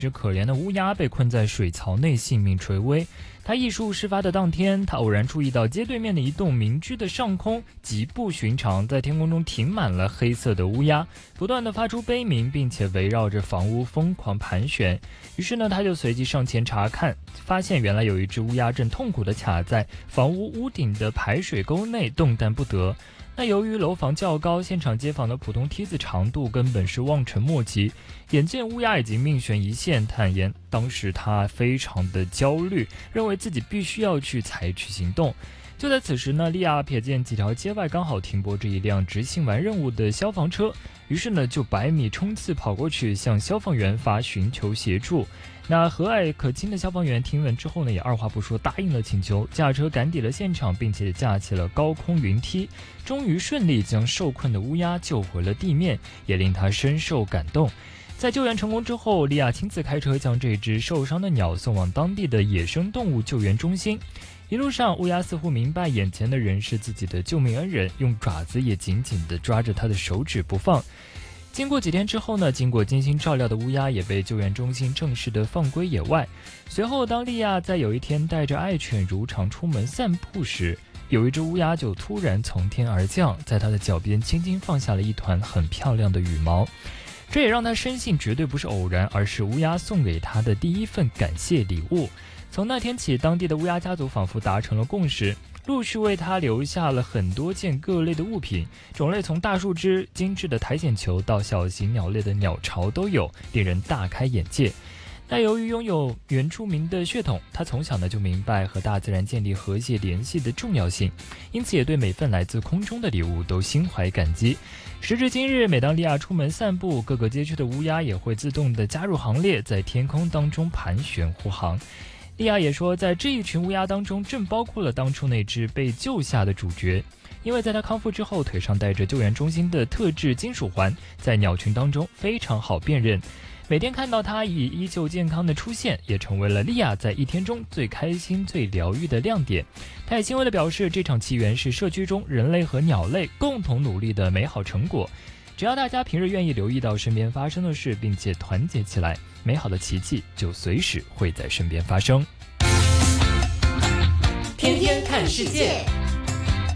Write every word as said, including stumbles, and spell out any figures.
只可怜的乌鸦被困在水槽内，性命垂危。他艺术事发的当天，他偶然注意到街对面的一栋民居的上空极不寻常，在天空中停满了黑色的乌鸦，不断地发出悲鸣，并且围绕着房屋疯狂盘旋。于是呢，他就随即上前查看，发现原来有一只乌鸦正痛苦地卡在房屋屋顶的排水沟内，动弹不得。那由于楼房较高，现场街坊的普通梯子长度根本是望尘莫及。眼见乌鸦已经命悬一线，坦言当时他非常的焦虑，认为自己必须要去采取行动。就在此时呢，莉亚瞥见几条街外刚好停泊着一辆执行完任务的消防车，于是呢就百米冲刺跑过去，向消防员发寻求协助。那和蔼可亲的消防员听闻之后呢，也二话不说答应了请求，驾车赶抵了现场，并且架起了高空云梯，终于顺利将受困的乌鸦救回了地面，也令他深受感动。在救援成功之后，莉亚亲自开车将这只受伤的鸟送往当地的野生动物救援中心。一路上，乌鸦似乎明白眼前的人是自己的救命恩人，用爪子也紧紧地抓着他的手指不放。经过几天之后呢，经过精心照料的乌鸦也被救援中心正式的放归野外。随后，当莉亚在有一天带着爱犬如常出门散步时，有一只乌鸦就突然从天而降，在她的脚边轻轻放下了一团很漂亮的羽毛。这也让他深信绝对不是偶然，而是乌鸦送给他的第一份感谢礼物。从那天起，当地的乌鸦家族仿佛达成了共识，陆续为他留下了很多件各类的物品，种类从大树枝、精致的苔藓球到小型鸟类的鸟巢都有，令人大开眼界。那由于拥有原住民的血统，他从小呢就明白和大自然建立和谐联系的重要性，因此也对每份来自空中的礼物都心怀感激。时至今日，每当莉亚出门散步，各个街区的乌鸦也会自动的加入行列，在天空当中盘旋护航。莉亚也说，在这一群乌鸦当中，正包括了当初那只被救下的主角，因为在他康复之后，腿上带着救援中心的特制金属环，在鸟群当中非常好辨认。每天看到他以依旧健康的出现，也成为了莉亚在一天中最开心、最疗愈的亮点。他也欣慰地表示，这场奇缘是社区中人类和鸟类共同努力的美好成果。只要大家平日愿意留意到身边发生的事，并且团结起来，美好的奇迹就随时会在身边发生。 天天看世界。